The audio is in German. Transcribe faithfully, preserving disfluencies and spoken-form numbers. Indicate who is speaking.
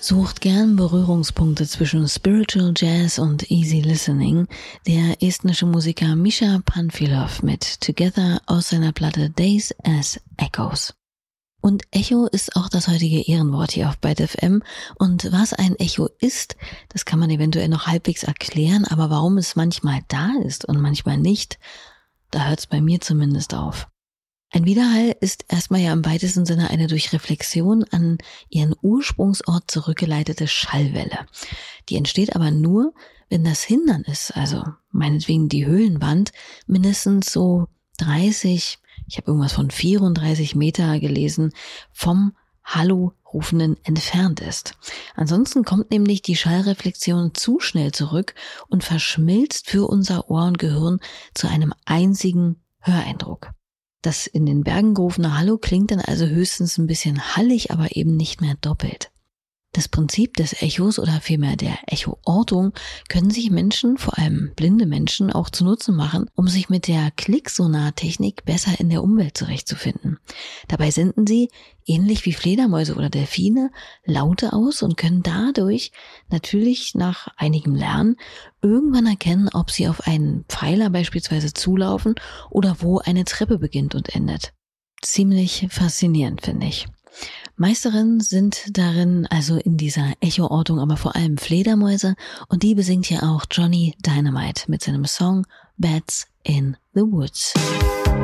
Speaker 1: Sucht gern Berührungspunkte zwischen Spiritual Jazz und Easy Listening, der estnische Musiker Misha Panfilov mit Together aus seiner Platte Days as Echoes. Und Echo ist auch das heutige Ehrenwort hier auf Byte F M. Und was ein Echo ist, das kann man eventuell noch halbwegs erklären, aber warum es manchmal da ist und manchmal nicht, da hört es bei mir zumindest auf. Ein Widerhall ist erstmal ja im weitesten Sinne eine durch Reflexion an ihren Ursprungsort zurückgeleitete Schallwelle. Die entsteht aber nur, wenn das Hindernis, also meinetwegen die Höhlenwand, mindestens so dreißig, ich habe irgendwas von vierunddreißig Meter gelesen, vom Hallo-Rufenden entfernt ist. Ansonsten kommt nämlich die Schallreflexion zu schnell zurück und verschmilzt für unser Ohr und Gehirn zu einem einzigen Höreindruck. Das in den Bergen gerufene Hallo klingt dann also höchstens ein bisschen hallig, aber eben nicht mehr doppelt. Das Prinzip des Echos oder vielmehr der Echoortung können sich Menschen, vor allem blinde Menschen, auch zu Nutzen machen, um sich mit der Klicksonartechnik besser in der Umwelt zurechtzufinden. Dabei senden sie, ähnlich wie Fledermäuse oder Delfine, Laute aus und können dadurch natürlich nach einigem Lernen irgendwann erkennen, ob sie auf einen Pfeiler beispielsweise zulaufen oder wo eine Treppe beginnt und endet. Ziemlich faszinierend, finde ich. Meisterinnen sind darin, also in dieser Echoortung, aber vor allem Fledermäuse, und die besingt ja auch Johnny Dynamite mit seinem Song Bats in the Woods.